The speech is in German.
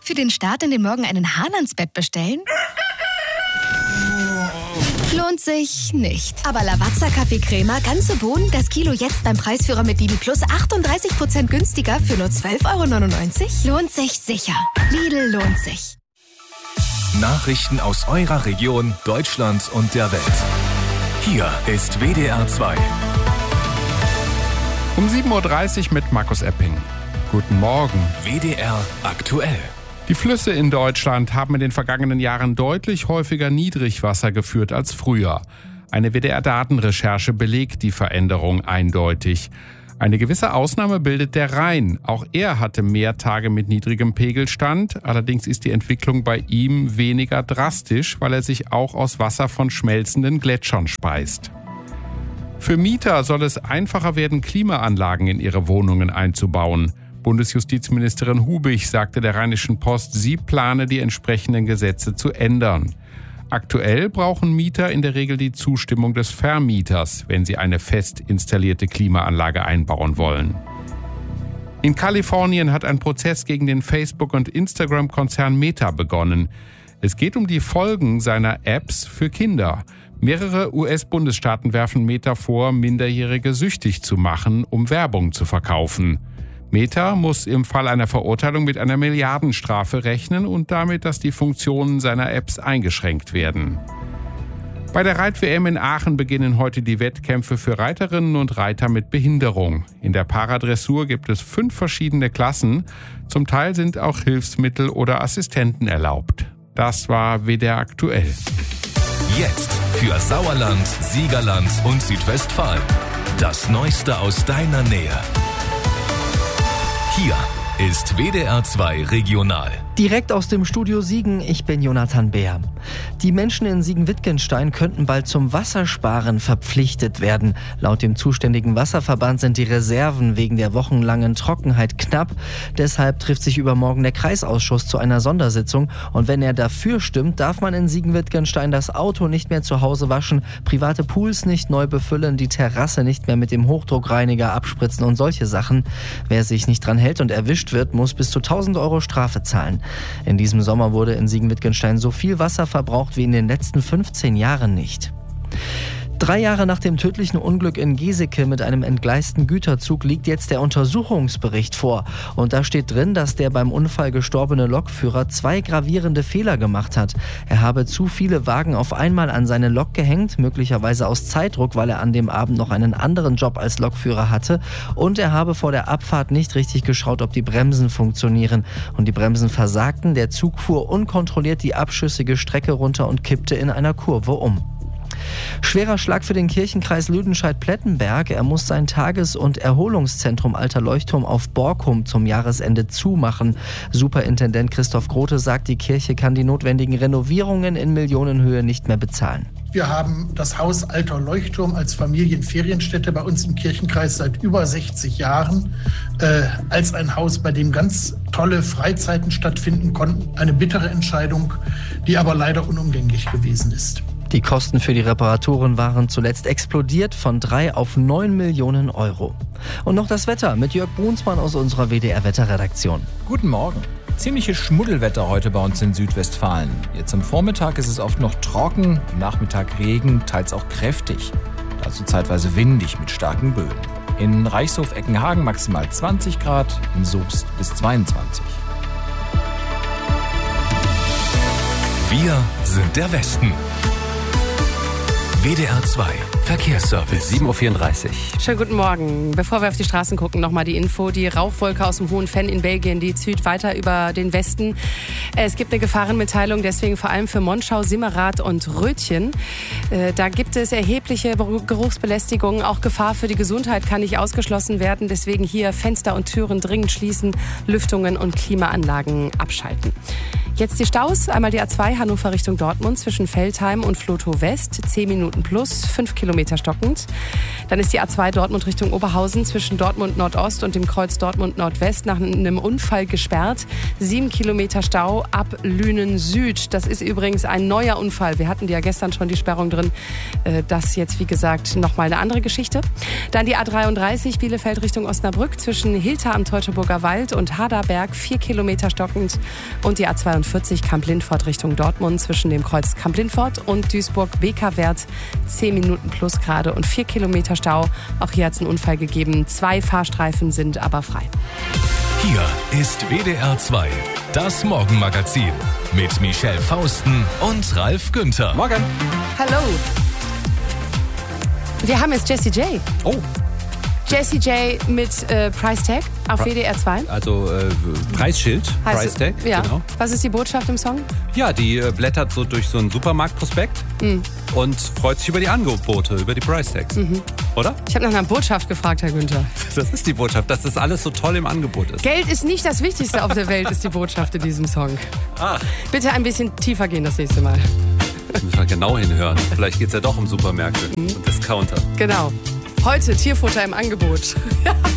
Für den Start in den Morgen einen Hahn ans Bett bestellen? Lohnt sich nicht. Aber Lavazza Kaffee-Crema, ganze Bohnen, das Kilo jetzt beim Preisführer mit Lidl Plus 38% günstiger für nur 12,99 €? Lohnt sich sicher. Lidl lohnt sich. Nachrichten aus eurer Region, Deutschland und der Welt. Hier ist WDR 2. Um 7:30 Uhr mit Markus Epping. Guten Morgen. WDR aktuell. Die Flüsse in Deutschland haben in den vergangenen Jahren deutlich häufiger Niedrigwasser geführt als früher. Eine WDR-Datenrecherche belegt die Veränderung eindeutig. Eine gewisse Ausnahme bildet der Rhein. Auch er hatte mehr Tage mit niedrigem Pegelstand. Allerdings ist die Entwicklung bei ihm weniger drastisch, weil er sich auch aus Wasser von schmelzenden Gletschern speist. Für Mieter soll es einfacher werden, Klimaanlagen in ihre Wohnungen einzubauen. Bundesjustizministerin Hubich sagte der Rheinischen Post, sie plane die entsprechenden Gesetze zu ändern. Aktuell brauchen Mieter in der Regel die Zustimmung des Vermieters, wenn sie eine fest installierte Klimaanlage einbauen wollen. In Kalifornien hat ein Prozess gegen den Facebook- und Instagram-Konzern Meta begonnen. Es geht um die Folgen seiner Apps für Kinder. Mehrere US-Bundesstaaten werfen Meta vor, Minderjährige süchtig zu machen, um Werbung zu verkaufen. Meta muss im Fall einer Verurteilung mit einer Milliardenstrafe rechnen und damit, dass die Funktionen seiner Apps eingeschränkt werden. Bei der Reit-WM in Aachen beginnen heute die Wettkämpfe für Reiterinnen und Reiter mit Behinderung. In der Paradressur gibt es 5 verschiedene Klassen. Zum Teil sind auch Hilfsmittel oder Assistenten erlaubt. Das war WDR aktuell. Jetzt für Sauerland, Siegerland und Südwestfalen. Das Neueste aus deiner Nähe. Hier ist WDR 2 Regional. Direkt aus dem Studio Siegen, ich bin Jonathan Beer. Die Menschen in Siegen-Wittgenstein könnten bald zum Wassersparen verpflichtet werden. Laut dem zuständigen Wasserverband sind die Reserven wegen der wochenlangen Trockenheit knapp. Deshalb trifft sich übermorgen der Kreisausschuss zu einer Sondersitzung. Und wenn er dafür stimmt, darf man in Siegen-Wittgenstein das Auto nicht mehr zu Hause waschen, private Pools nicht neu befüllen, die Terrasse nicht mehr mit dem Hochdruckreiniger abspritzen und solche Sachen. Wer sich nicht dran hält und erwischt wird, muss bis zu 1.000 € Strafe zahlen. In diesem Sommer wurde in Siegen-Wittgenstein so viel Wasser verbraucht wie in den letzten 15 Jahren nicht. 3 Jahre nach dem tödlichen Unglück in Geseke mit einem entgleisten Güterzug liegt jetzt der Untersuchungsbericht vor. Und da steht drin, dass der beim Unfall gestorbene Lokführer 2 gravierende Fehler gemacht hat. Er habe zu viele Wagen auf einmal an seine Lok gehängt, möglicherweise aus Zeitdruck, weil er an dem Abend noch einen anderen Job als Lokführer hatte. Und er habe vor der Abfahrt nicht richtig geschaut, ob die Bremsen funktionieren. Und die Bremsen versagten, der Zug fuhr unkontrolliert die abschüssige Strecke runter und kippte in einer Kurve um. Schwerer Schlag für den Kirchenkreis Lüdenscheid-Plettenberg. Er muss sein Tages- und Erholungszentrum Alter Leuchtturm auf Borkum zum Jahresende zumachen. Superintendent Christoph Grote sagt, die Kirche kann die notwendigen Renovierungen in Millionenhöhe nicht mehr bezahlen. Wir haben das Haus Alter Leuchtturm als Familienferienstätte bei uns im Kirchenkreis seit über 60 Jahren als ein Haus, bei dem ganz tolle Freizeiten stattfinden konnten. Eine bittere Entscheidung, die aber leider unumgänglich gewesen ist. Die Kosten für die Reparaturen waren zuletzt explodiert von 3 auf 9 Millionen €. Und noch das Wetter mit Jörg Brunsmann aus unserer WDR-Wetterredaktion. Guten Morgen. Ziemliches Schmuddelwetter heute bei uns in Südwestfalen. Jetzt am Vormittag ist es oft noch trocken, am Nachmittag Regen, teils auch kräftig. Dazu zeitweise windig mit starken Böen. In Reichshof-Eckenhagen maximal 20 Grad, in Soest bis 22. Wir sind der Westen. WDR 2 Verkehrsservice. 7:34 Uhr. Schönen guten Morgen. Bevor wir auf die Straßen gucken, nochmal die Info. Die Rauchwolke aus dem Hohen Venn in Belgien, die zieht weiter über den Westen. Es gibt eine Gefahrenmitteilung, deswegen vor allem für Monschau, Simmerath und Rötchen. Da gibt es erhebliche Geruchsbelästigungen. Auch Gefahr für die Gesundheit kann nicht ausgeschlossen werden. Deswegen hier Fenster und Türen dringend schließen, Lüftungen und Klimaanlagen abschalten. Jetzt die Staus. Einmal die A2 Hannover Richtung Dortmund zwischen Veltheim und Flotow West. 10 Minuten plus, 5 Kilometer stockend. Dann ist die A2 Dortmund Richtung Oberhausen zwischen Dortmund Nordost und dem Kreuz Dortmund Nordwest nach einem Unfall gesperrt. 7 Kilometer Stau ab Lünen Süd. Das ist übrigens ein neuer Unfall. Wir hatten ja gestern schon die Sperrung drin. Das jetzt, wie gesagt, nochmal eine andere Geschichte. Dann die A33 Bielefeld Richtung Osnabrück zwischen Hilter am Teutoburger Wald und Haderberg. 4 Kilometer stockend. Und die A42 Kamp-Lindfort Richtung Dortmund zwischen dem Kreuz Kamp-Lindfort und Duisburg-Bekerwert. 10 Minuten plus gerade und 4 Kilometer Stau. Auch hier hat es einen Unfall gegeben. 2 Fahrstreifen sind aber frei. Hier ist WDR 2, das Morgenmagazin mit Michelle Fausten und Ralf Günther. Morgen. Hallo. Wir haben jetzt Jessie J. Oh. Jessie J mit Price Tag auf WDR 2. Also Preisschild, Heißt Price Tag, ja. genau. Was ist die Botschaft im Song? Ja, die blättert so durch so einen Supermarktprospekt und freut sich über die Angebote, über die Price Tags. Oder? Ich habe nach einer Botschaft gefragt, Herr Günther. Das ist die Botschaft, dass das alles so toll im Angebot ist. Geld ist nicht das Wichtigste auf der Welt, ist die Botschaft in diesem Song. Bitte ein bisschen tiefer gehen das nächste Mal. Da müssen wir genau hinhören. Vielleicht geht es ja doch um Supermärkte und Discounter. Genau. Heute Tierfutter im Angebot.